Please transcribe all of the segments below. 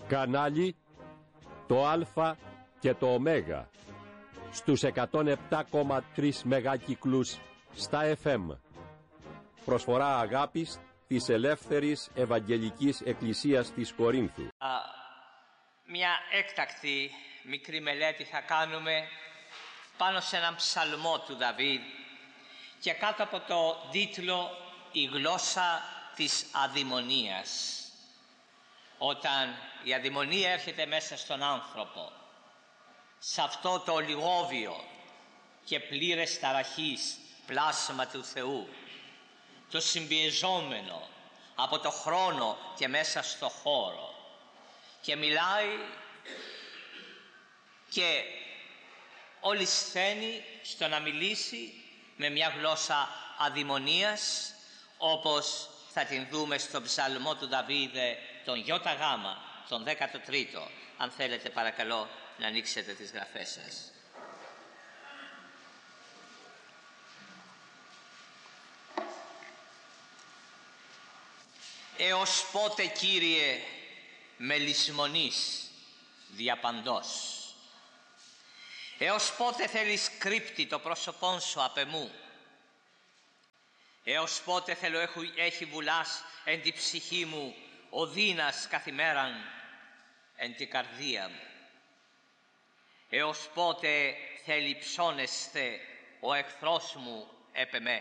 Κανάλι το Α και το Ω στους 107,3 μεγάκυκλους στα FM. Προσφορά αγάπης της Ελεύθερης Ευαγγελικής Εκκλησίας της Κορίνθου. Μια έκτακτη μικρή μελέτη θα κάνουμε πάνω σε έναν ψαλμό του Δαβίδ και κάτω από το τίτλο «Η γλώσσα της αδημονίας». Όταν η αδημονία έρχεται μέσα στον άνθρωπο, σε αυτό το λιγόβιο και πλήρες ταραχής πλάσμα του Θεού, το συμπιεζόμενο από το χρόνο και μέσα στο χώρο, και μιλάει και ολισθαίνει στο να μιλήσει με μια γλώσσα αδημονίας, όπως θα την δούμε στον ψαλμό του Δαβίδε, τον ΙΓ, τον 13ο. Αν θέλετε παρακαλώ να ανοίξετε τις γραφές σας. Έως πότε, Κύριε, με λησμονείς διαπαντός? Έως πότε θέλεις κρύπτη το πρόσωπόν σου απ' εμού? Έως πότε θέλω έχει βουλάς εν τη ψυχή μου, ο δίνας καθημέραν εν τη καρδία μου? Έως πότε θέλει ψώνεσθε ο εχθρός μου επ' εμέ?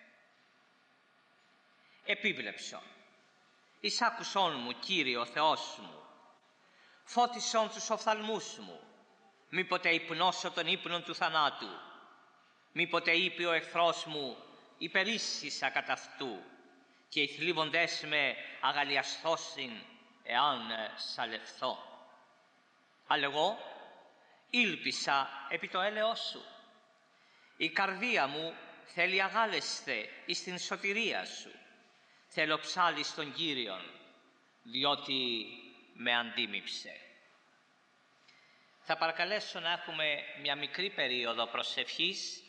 Επίβλεψον, εισάκουσόν μου, Κύριε ο Θεός μου, φώτισον τους οφθαλμούς μου, μήποτε υπνώσω τον ύπνον του θανάτου, μήποτε είπε ο εχθρός μου, υπερίσσησα κατά αυτού, και οι θλίβοντές με αγαλιασθώσιν εάν σαλευθώ. Αλλά εγώ ήλπισα επί το έλεος σου. Η καρδία μου θέλει αγάλεσθε εις την σωτηρία σου. Θέλω ψάλι στον Κύριον, διότι με αντίμιψε. Θα παρακαλέσω να έχουμε μια μικρή περίοδο προσευχής,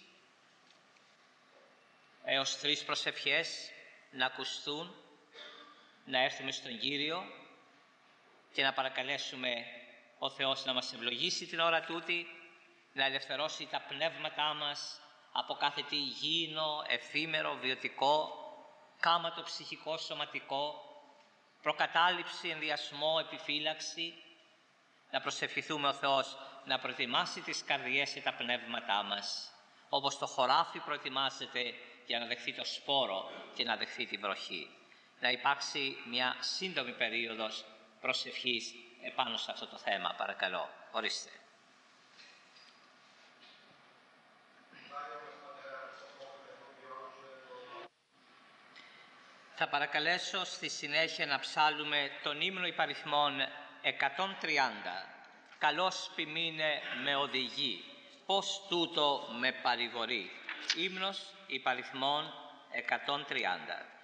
έως 3 προσευχές να ακουστούν, να έρθουμε στον Κύριο και να παρακαλέσουμε ο Θεός να μας ευλογήσει την ώρα τούτη, να ελευθερώσει τα πνεύματά μας από κάθε τι υγιεινό, εφήμερο, βιωτικό, κάματο ψυχικό, σωματικό, προκατάληψη, ενδιασμό, επιφύλαξη. Να προσευχηθούμε ο Θεός να προετοιμάσει τις καρδιές και τα πνεύματά μας, όπως το χωράφι προετοιμάζεται για να δεχθεί το σπόρο και να δεχθεί τη βροχή. Να υπάρξει μια σύντομη περίοδος προσευχής επάνω σε αυτό το θέμα, παρακαλώ. Ορίστε. Θα παρακαλέσω στη συνέχεια να ψάλουμε τον ύμνο υπαριθμών 130. «Καλός ποιμήνε με οδηγεί, πως τούτο με παρηγορεί». Ύμνος υπαριθμών 130.